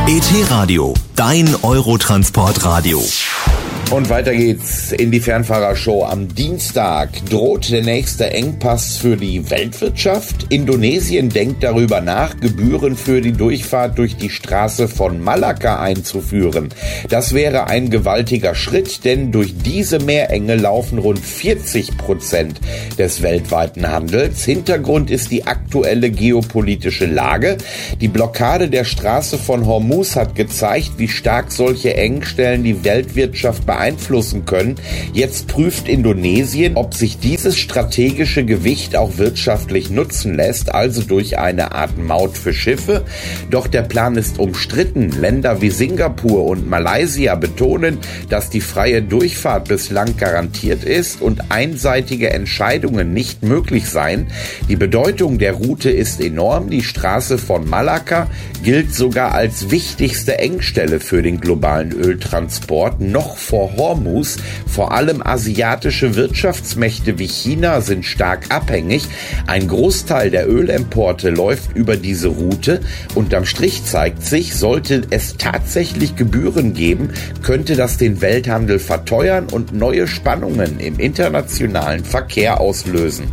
ET Radio, dein Eurotransportradio. Und weiter geht's in die Fernfahrershow. Am Dienstag droht der nächste Engpass für die Weltwirtschaft. Indonesien denkt darüber nach, Gebühren für die Durchfahrt durch die Straße von Malakka einzuführen. Das wäre ein gewaltiger Schritt, denn durch diese Meerenge laufen rund 40% des weltweiten Handels. Hintergrund ist die aktuelle geopolitische Lage. Die Blockade der Straße von Hormuz hat gezeigt, wie stark solche Engstellen die Weltwirtschaft beeinflussen können. Jetzt prüft Indonesien, ob sich dieses strategische Gewicht auch wirtschaftlich nutzen lässt, also durch eine Art Maut für Schiffe. Doch der Plan ist umstritten. Länder wie Singapur und Malaysia betonen, dass die freie Durchfahrt bislang garantiert ist und einseitige Entscheidungen nicht möglich seien. Die Bedeutung der Route ist enorm. Die Straße von Malakka gilt sogar als wichtigste Engstelle für den globalen Öltransport, noch vor Hormuz. Vor allem asiatische Wirtschaftsmächte wie China sind stark abhängig. Ein Großteil der Ölimporte läuft über diese Route. Unterm Strich zeigt sich, sollte es tatsächlich Gebühren geben, könnte das den Welthandel verteuern und neue Spannungen im internationalen Verkehr auslösen.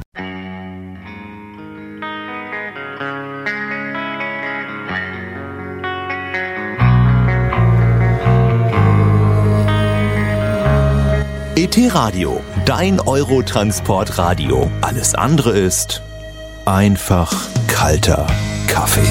ET Radio, dein Eurotransportradio. Alles andere ist einfach kalter Kaffee.